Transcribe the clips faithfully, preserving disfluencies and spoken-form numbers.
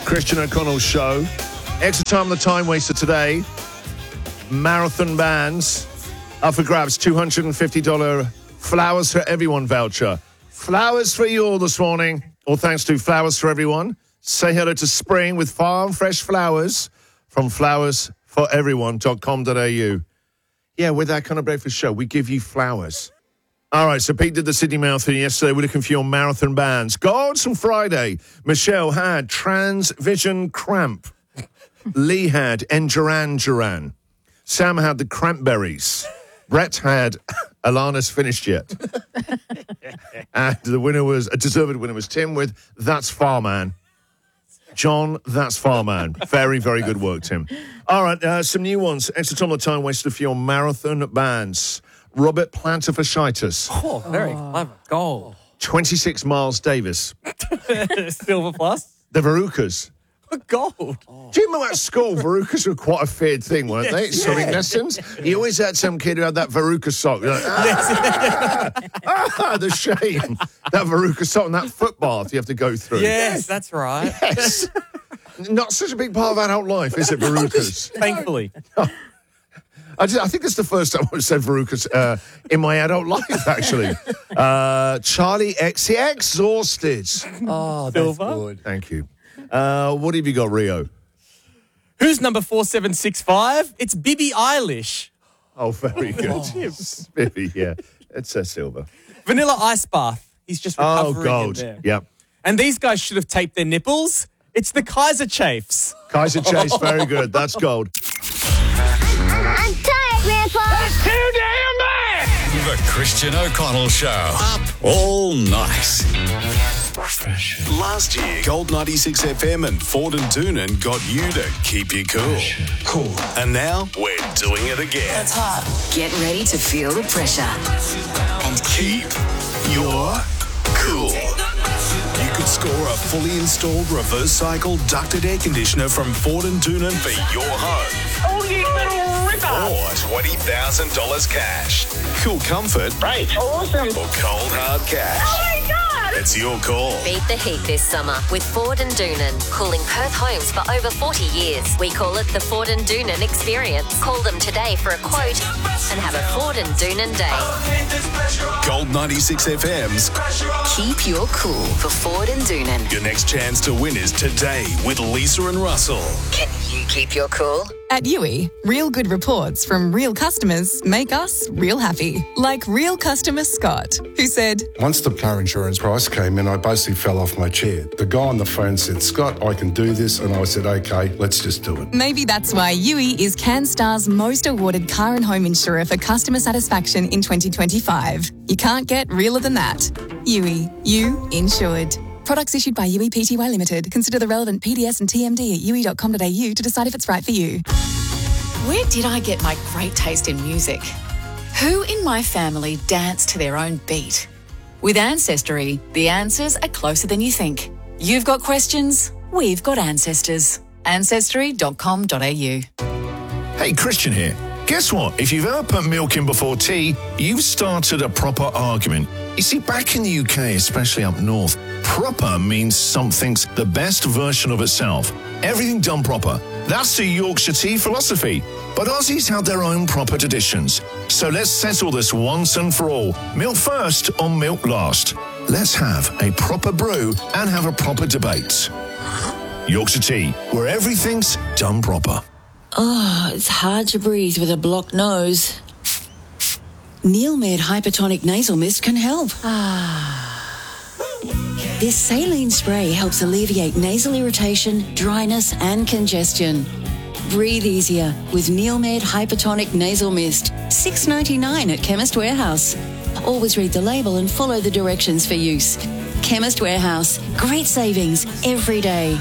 Christian O'Connell Show. Extra time on the time waster today. Marathon bands up for grabs. two hundred fifty dollars Flowers for Everyone voucher. Flowers for you all this morning. All thanks to Flowers for Everyone. Say hello to spring with farm fresh flowers from flowers for everyone dot com dot a u. Yeah, with that kind of breakfast show, we give you flowers. All right, so Pete did the Sydney Marathon yesterday. We're looking for your marathon bands. Gods on Friday. Michelle had Transvision Cramp. Lee had Enduran Duran. Sam had the Crampberries. Brett had Alana's Finished Yet. And the winner was, a deserved winner was Tim with That's Farman. John, That's Farman. Very, very good work, Tim. All right, uh, some new ones. Extra time on the time wasted for your marathon bands. Robert Plantar-Fasciitis. Oh, very clever. Gold. twenty-six Miles Davis. Silver plus. The Verucas. Gold. Oh. Do you remember at school, Verucas were quite a feared thing, weren't yes, they? Yeah. Swimming lessons. You always had some kid who had that Veruca sock. Like, ah, ah, the shame. That Veruca sock and that foot bath you have to go through. Yes, that's right. Yes. Not such a big part of adult life, is it, Verucas? Thankfully. No. I, just, I think it's the first time I've said Verucas uh, in my adult life, actually. Uh, Charlie X, the Exhausted. Oh, that's Silver. good. Thank you. Uh, what have you got, Rio? Who's number four seven six five? It's Bibi Eilish. Oh, very good. Oh. Bibi, yeah. It's a silver. Vanilla Ice Bath. He's just Oh, recovering gold. in there. Yep. And these guys should have taped their nipples. It's the Kaiser Chafes. Kaiser Chase, very good. That's gold. I'm tired, Grandpa. That's too damn bad. The Christian O'Connell Show. Up all night. Last year, Gold ninety-six F M and Ford and Doonan got you to keep you cool. Cool. And now we're doing it again. That's hot. Get ready to feel the pressure. And Keep your cool. You could score a fully installed reverse cycle ducted air conditioner from Ford and Doonan for your home. Oh, you little ripper. Or twenty thousand dollars cash. Cool comfort. Right. Awesome. Or cold hard cash. Oh, my God. It's your call. Beat the heat this summer with Ford and Doonan. Cooling Perth homes for over forty years. We call it the Ford and Doonan experience. Call them today for a quote and have a Ford and Doonan day. Gold ninety-six F M's keep your cool for Ford and Doonan. Your next chance to win is today with Lisa and Russell. Can you keep your cool? At Yui, real good reports from real customers make us real happy. Like real customer Scott, who said, Once the car insurance price came in, I basically fell off my chair. The guy on the phone said, Scott, I can do this. And I said, okay, let's just do it. Maybe that's why Yui is CanStar's most awarded car and home insurer for customer satisfaction in twenty twenty-five. You can't get realer than that. Yui, you insured. Products issued by Yui Pty Limited. Consider the relevant P D S and T M D at yui dot com dot a u to decide if it's right for you. Where did I get my great taste in music? Who in my family danced to their own beat? With Ancestry, the answers are closer than you think. You've got questions, we've got ancestors. ancestry dot com dot a u. Hey, Christian here. Guess what? If you've ever put milk in before tea, you've started a proper argument. You see, back in the U K, especially up north, proper means something's the best version of itself. Everything done proper. That's the Yorkshire tea philosophy. But Aussies have their own proper traditions. So let's settle this once and for all. Milk first or milk last? Let's have a proper brew and have a proper debate. Yorkshire tea, where everything's done proper. Oh, it's hard to breathe with a blocked nose. Neilmed Hypertonic Nasal Mist can help. Ah. This saline spray helps alleviate nasal irritation, dryness, and congestion. Breathe easier with Neilmed Hypertonic Nasal Mist. six ninety-nine at Chemist Warehouse. Always read the label and follow the directions for use. Chemist Warehouse. Great savings every day.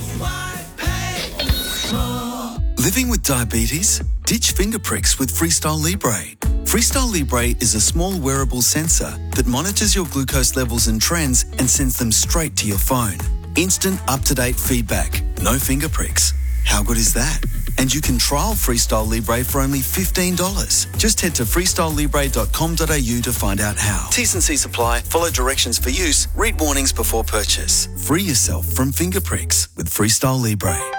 Living with diabetes? Ditch finger pricks with Freestyle Libre. Freestyle Libre is a small wearable sensor that monitors your glucose levels and trends and sends them straight to your phone. Instant, up-to-date feedback. No finger pricks. How good is that? And you can trial Freestyle Libre for only fifteen dollars. Just head to freestyle libre dot com dot a u to find out how. T's and C's apply. Follow directions for use. Read warnings before purchase. Free yourself from finger pricks with Freestyle Libre.